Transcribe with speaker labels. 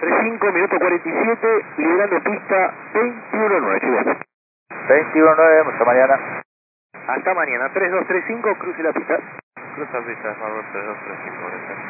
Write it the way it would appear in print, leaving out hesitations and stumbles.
Speaker 1: 3235, minuto 47, liberando pista 21-9, chicos.
Speaker 2: 21-9, hasta mañana.
Speaker 1: Hasta mañana, 3235, cruce la pista.
Speaker 2: Cruza pista, favor, 3235, gracias.